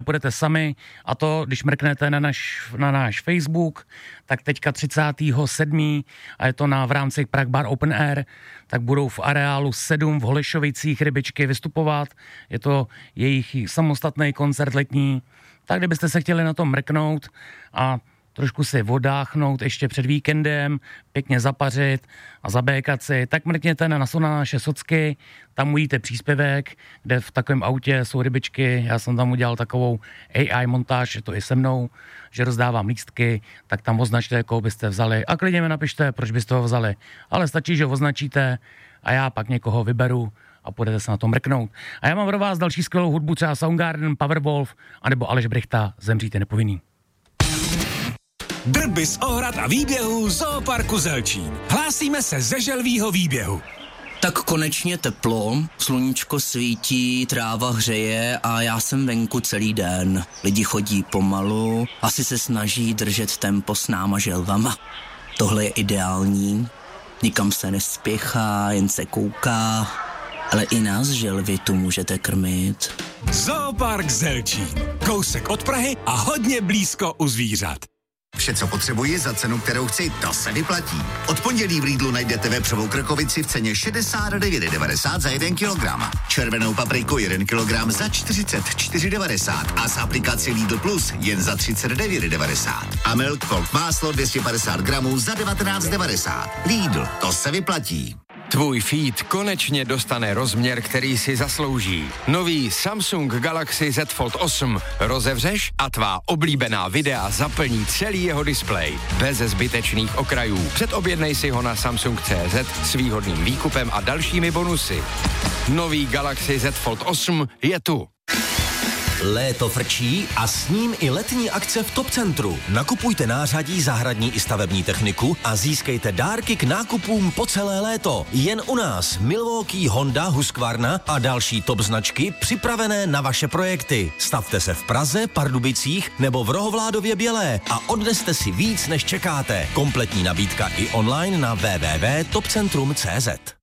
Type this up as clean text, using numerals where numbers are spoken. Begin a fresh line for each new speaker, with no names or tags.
nepůjdete sami, a to, když mrknete na náš Facebook, tak teďka 37. a je to v rámci Prague Bar Open Air, tak budou v areálu 7 v Holešovicích Rybičky vystupovat. Je to jejich samostatný koncert letní. Tak kdybyste se chtěli na to mrknout a trošku si vodáchnout ještě před víkendem, pěkně zapařit a zabékat si, tak mrkněte na naše socky, tam uvidíte příspěvek, kde v takovém autě jsou rybičky, já jsem tam udělal takovou AI montáž, je to i se mnou, že rozdávám lístky, tak tam označte, koho byste vzali a klidně mi napište, proč byste ho vzali, ale stačí, že ho označíte a já pak někoho vyberu a půjdete se na to mrknout. A já mám pro vás další skvělou hudbu, třeba Soundgarden, Powerwolf, anebo Aleš Brychta, Zemříte nepovinný.
Drby z ohrad a výběhů Zooparku Zelčín. Hlásíme se ze želvýho výběhu.
Tak konečně teplo, sluníčko svítí, tráva hřeje a já jsem venku celý den. Lidi chodí pomalu, asi se snaží držet tempo s náma želvama. Tohle je ideální, nikam se nespěchá, jen se kouká, ale i nás želvy tu můžete krmit.
Zoopark Zelčín. Kousek od Prahy a hodně blízko u zvířat.
Vše, co potřebuji za cenu, kterou chci, to se vyplatí. Od pondělí v Lidlu najdete vepřovou krkovici v ceně 69,90 za 1 kilogram. Červenou papriku 1 kilogram za 44,90 a z aplikaci Lidl Plus jen za 39,90. A Milk Folk máslo 250 gramů za 19,90. Lidl, to se vyplatí.
Tvůj feed konečně dostane rozměr, který si zaslouží. Nový Samsung Galaxy Z Fold 8 rozevřeš a tvá oblíbená videa zaplní celý jeho displej. Bez zbytečných okrajů. Předobjednej si ho na Samsung.cz s výhodným výkupem a dalšími bonusy. Nový Galaxy Z Fold 8 je tu.
Léto frčí a s ním i letní akce v Top Centru. Nakupujte nářadí, zahradní i stavební techniku a získejte dárky k nákupům po celé léto. Jen u nás Milwaukee, Honda, Husqvarna a další top značky připravené na vaše projekty. Stavte se v Praze, Pardubicích nebo v Rohovládově Bělé a odneste si víc, než čekáte. Kompletní nabídka i online na www.topcentrum.cz.